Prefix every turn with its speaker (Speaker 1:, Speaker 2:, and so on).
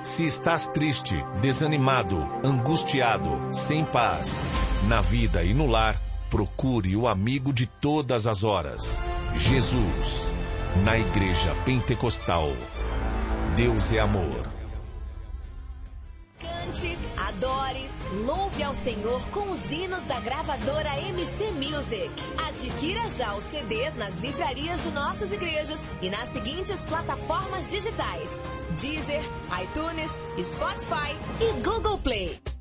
Speaker 1: Se estás triste, desanimado, angustiado, sem paz, na vida e no lar, procure o amigo de todas as horas, Jesus. Na Igreja Pentecostal. Deus é amor.
Speaker 2: Cante, adore, louve ao Senhor com os hinos da gravadora MC Music. Adquira já os CDs nas livrarias de nossas igrejas e nas seguintes plataformas digitais: Deezer, iTunes, Spotify e Google Play.